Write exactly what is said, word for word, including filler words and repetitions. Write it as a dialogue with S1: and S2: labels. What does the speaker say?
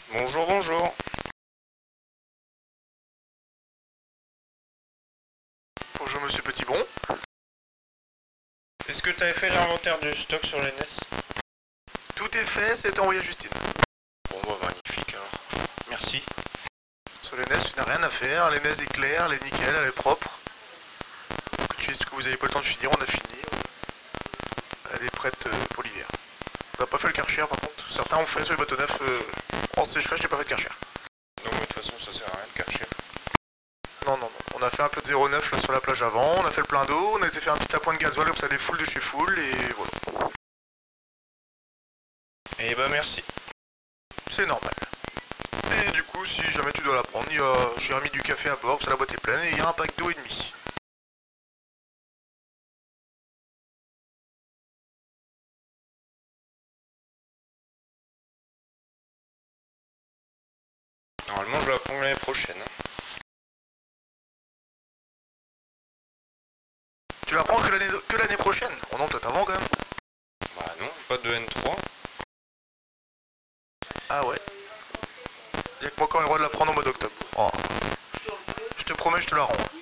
S1: Bonjour, bonjour.
S2: Bonjour monsieur Petitbon.
S1: Est-ce que tu avais fait l'inventaire du stock sur les N E S?
S2: Tout est fait, c'est envoyé à Justine.
S1: Bon bah magnifique alors. Merci.
S2: Sur les N E S, tu n'as rien à faire, les N E S est claire, elle est nickel, elle est propre. Que tu dises que vous n'avez pas le temps de finir, on a fini. Elle est prête euh, pour l'hiver. On n'a pas fait le Karcher par contre, certains ont fait sur les bateaux neufs euh, en sécheresse, j'ai pas fait de Karcher.
S1: Non mais de toute façon ça sert à rien de Karcher.
S2: Non, non, non, on a fait un peu de zéro neuf là, sur la plage avant, on a fait le plein d'eau, on a été faire un petit appoint de gasoil comme ça les foules de chez Full et voilà.
S1: Et bah merci.
S2: C'est normal. Et du coup, si jamais tu dois la prendre, il y a... j'ai remis du café à bord, parce que la boîte est pleine, et il y a un pack d'eau et demi.
S1: Normalement je la prends l'année prochaine.
S2: Tu la prends que l'année que l'année prochaine? Oh non, peut-être avant quand même.
S1: Bah non, pas de N trois.
S2: Ah ouais. Y'a que moi qui ai le droit de la prendre au mois d'octobre. Oh. Je te promets, je te la rends.